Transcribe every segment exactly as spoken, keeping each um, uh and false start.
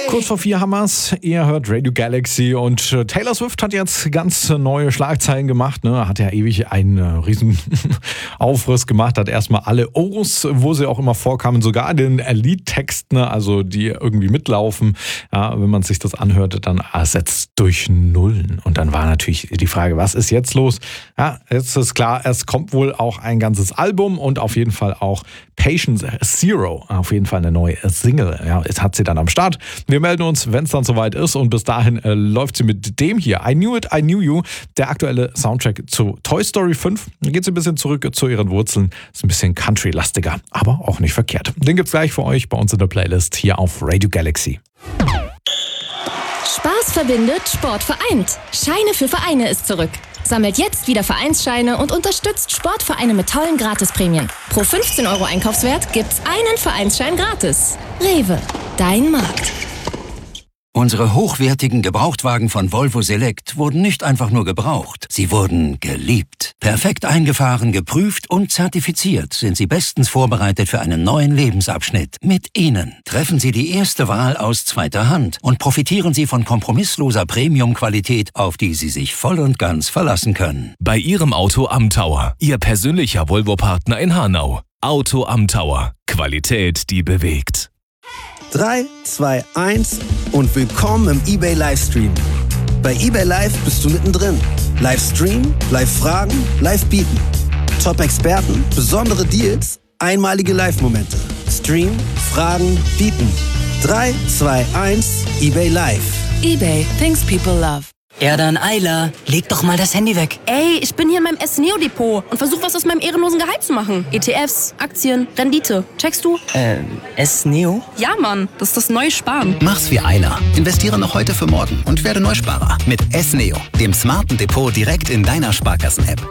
Kurz vor vier haben wir's. Ihr hört Radio Galaxy und äh, Taylor Swift hat jetzt ganz neue Schlagzeilen gemacht. Ne? Hat ja ewig einen äh, riesen Aufriss gemacht, hat erstmal alle O's, wo sie auch immer vorkamen, sogar den Liedtext, ne? Also die irgendwie mitlaufen. Ja, wenn man sich das anhörte, dann ersetzt durch Nullen. Und dann war natürlich die Frage, was ist jetzt los? Ja, jetzt ist klar, es kommt wohl auch ein ganzes Album und auf jeden Fall auch Patience Zero, auf jeden Fall eine neue Single. Ja, jetzt hat sie dann am Start. Wir melden uns, wenn es dann soweit ist, und bis dahin äh, läuft sie mit dem hier. I Knew It, I Knew You, der aktuelle Soundtrack zu Toy Story fünf. Da geht sie ein bisschen zurück zu ihren Wurzeln. Ist ein bisschen Country-lastiger, aber auch nicht verkehrt. Den gibt's gleich für euch bei uns in der Playlist hier auf Radio Galaxy. Spaß verbindet, Sport vereint. Scheine für Vereine ist zurück. Sammelt jetzt wieder Vereinsscheine und unterstützt Sportvereine mit tollen Gratisprämien. Pro fünfzehn Euro Einkaufswert gibt's einen Vereinsschein gratis. Rewe, dein Markt. Unsere hochwertigen Gebrauchtwagen von Volvo Select wurden nicht einfach nur gebraucht, sie wurden geliebt. Perfekt eingefahren, geprüft und zertifiziert sind sie bestens vorbereitet für einen neuen Lebensabschnitt. Mit ihnen treffen Sie die erste Wahl aus zweiter Hand und profitieren Sie von kompromissloser Premium-Qualität, auf die Sie sich voll und ganz verlassen können. Bei Ihrem Auto am Tower, Ihr persönlicher Volvo-Partner in Hanau. Auto am Tower. Qualität, die bewegt. drei, zwei, eins und willkommen im eBay Livestream. Bei eBay Live bist du mittendrin. Livestream, Live-Fragen, Live-Bieten. Top-Experten, besondere Deals, einmalige Live-Momente. Stream, Fragen, Bieten. drei, zwei, eins, eBay Live. eBay, things people love. Erdan Ayla, leg doch mal das Handy weg. Ey, ich bin hier in meinem S-Neo-Depot und versuche was aus meinem ehrenlosen Gehalt zu machen. E T Fs, Aktien, Rendite. Checkst du? Ähm, S-Neo? Ja, Mann, das ist das neue Sparen. Mach's wie Ayla. Investiere noch heute für morgen und werde Neusparer. Mit S-Neo, dem smarten Depot direkt in deiner Sparkassen-App.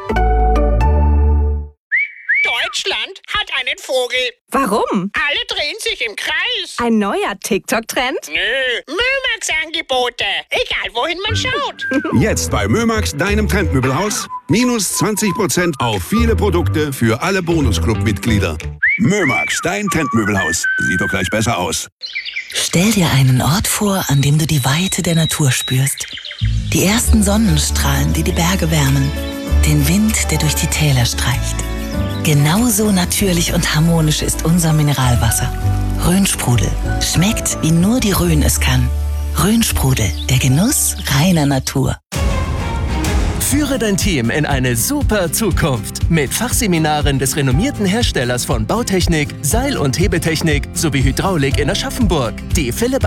Deutschland hat einen Vogel. Warum? Alle drehen sich im Kreis. Ein neuer TikTok-Trend? Nö, Mömax-Angebote. Egal, wohin man schaut. Jetzt bei Mömax, deinem Trendmöbelhaus. Minus zwanzig Prozent auf viele Produkte für alle Bonusclub-Mitglieder. Mömax, dein Trendmöbelhaus. Sieht doch gleich besser aus. Stell dir einen Ort vor, an dem du die Weite der Natur spürst. Die ersten Sonnenstrahlen, die die Berge wärmen. Den Wind, der durch die Täler streicht. Genauso natürlich und harmonisch ist unser Mineralwasser. Rhönsprudel. Schmeckt, wie nur die Rhön es kann. Rhönsprudel, der Genuss reiner Natur. Führe dein Team in eine super Zukunft mit Fachseminaren des renommierten Herstellers von Bautechnik, Seil- und Hebetechnik sowie Hydraulik in Aschaffenburg. Die Philipp